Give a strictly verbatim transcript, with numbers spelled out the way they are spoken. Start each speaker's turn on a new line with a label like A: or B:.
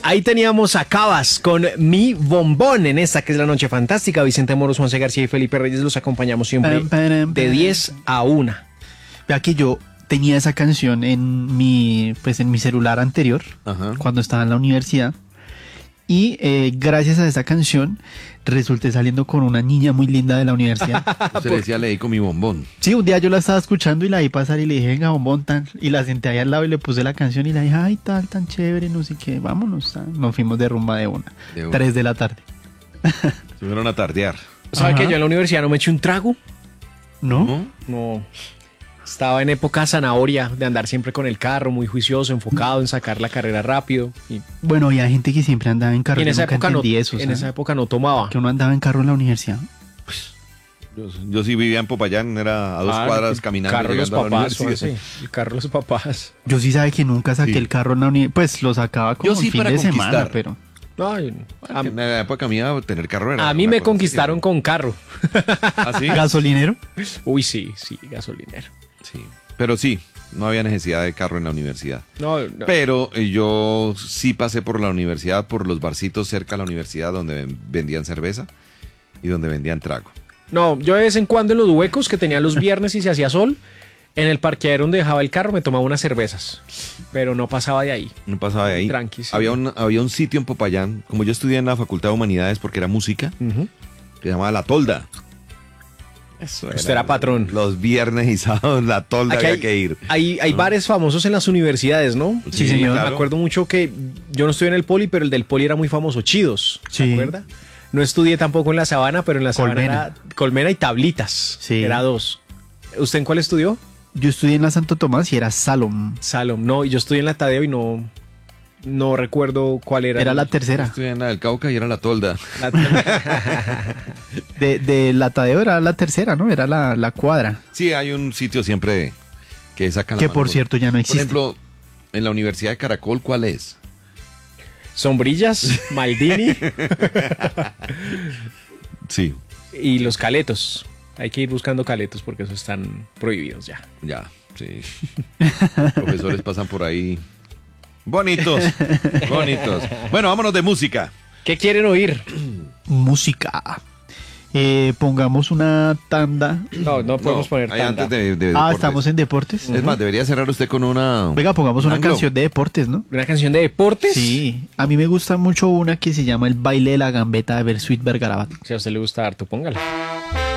A: Ahí teníamos a Cabas con Mi Bombón en esta que es la Noche Fantástica. Vicente Moros, Juan C. García y Felipe Reyes los acompañamos siempre
B: Pam, pam,
A: de
B: pam.
A: diez a una.
B: Vea que yo tenía esa canción en mi, pues en mi celular anterior,
C: Ajá.
B: cuando estaba en la universidad. Y eh, gracias a esa canción resulté saliendo con una niña muy linda de la universidad.
C: Se le decía, le di con mi bombón.
B: Sí, un día yo la estaba escuchando y la vi pasar y le dije, venga, bombón, tan. Y la senté ahí al lado y le puse la canción y la dije, ay, tal, tan chévere, no sé qué, vámonos. Tan. Nos fuimos de rumba de una.
C: De una.
B: Tres de la tarde.
C: Se fueron a tardear.
A: ¿Sabe
B: Ajá.
A: que yo en la universidad no me eché un trago?
B: ¿No?
C: ¿No?
A: No. Estaba en época zanahoria de andar siempre con el carro, muy juicioso, enfocado en sacar la carrera rápido. Y,
B: Bueno, había gente que siempre andaba en carro.
A: y en
B: yo
A: esa
B: nunca
A: época no,
B: entendí eso,
A: en
B: ¿sabe?
A: esa época no tomaba.
B: Que uno andaba en carro en la universidad.
C: Yo, yo sí vivía en Popayán, era a dos
A: Ah,
C: cuadras
A: el
C: caminando.
A: Carro de los
C: llegando a la
A: papás,
C: universidad.
A: sí, el carro de los papás.
B: Yo sí sabe que nunca saqué
C: Sí.
B: el carro en la universidad. Pues lo sacaba como
C: Yo sí
B: el fin
C: para
B: de semana,
C: conquistar.
B: pero...
A: No, yo- a,
C: En la época mía tener carro era
A: a mí
C: una
A: me
C: cosa
A: conquistaron
C: así.
A: con carro.
C: ¿Ah, sí?
B: ¿Gasolinero?
A: Uy, sí, sí, gasolinero.
C: Sí. Pero sí, no había necesidad de carro en la universidad.
A: No, no.
C: Pero eh, yo sí pasé por la universidad, por los barcitos cerca de la universidad donde ven- vendían cerveza y donde vendían trago.
A: No, yo de vez en cuando en los huecos que tenía los viernes y se hacía sol, en el parqueadero donde dejaba el carro me tomaba unas cervezas, pero no pasaba de ahí.
C: No pasaba de ahí.
A: Tranqui, sí.
C: Había un, había un sitio en Popayán, como yo estudié en la Facultad de Humanidades porque era música,
A: Ujú.
C: que se llamaba La Tolda. Eso
A: Usted era patrón.
C: Los viernes y sábados La Tolda
A: Aquí
C: había
A: hay,
C: que ir.
A: hay, hay bares famosos en las universidades, ¿no?
B: Sí, señor.
A: Me acuerdo mucho que yo no estudié en el Poli, pero el del Poli era muy famoso, Chidos, ¿se
B: Sí.
A: acuerda? No estudié tampoco en la Sabana, pero en la Sabana
B: Colmena.
A: era Colmena y Tablitas.
B: Sí.
A: Era dos. ¿Usted en cuál estudió?
B: Yo estudié en la Santo Tomás y era Salom.
A: Salom. No, y yo estudié en la Tadeo y no, no recuerdo cuál era.
B: Era la
C: Yo
B: tercera.
C: estudié en la del Cauca y era La Tolda.
A: La-
B: De, de la Tadeo era la tercera, ¿no? Era la, la cuadra.
C: Sí, hay un sitio siempre que sacan la
B: Que
C: mano
B: por cierto ya no
C: Por
B: existe.
C: ejemplo, en la Universidad de Caracol, ¿cuál es?
A: Sombrillas, Maldini
C: Sí,
A: y los caletos. Hay que ir buscando caletos porque esos están prohibidos ya.
C: ya, sí. Profesores pasan por ahí. Bonitos, bonitos. Bueno, vámonos de música.
A: ¿Qué quieren oír?
B: Música. Eh, pongamos una tanda.
A: No, no podemos
C: No,
A: poner
C: ahí
A: tanda.
C: antes de, de
B: Ah,
C: deportes.
B: estamos en deportes.
C: Es más, debería cerrar usted con una...
B: Venga, pongamos una
C: Anglo.
B: canción de deportes, ¿no?
A: ¿Una canción de deportes?
B: Sí. A mí me gusta mucho una que se llama El baile de la gambeta de Bersuit Vergarabat.
A: Si a usted le gusta harto, póngala.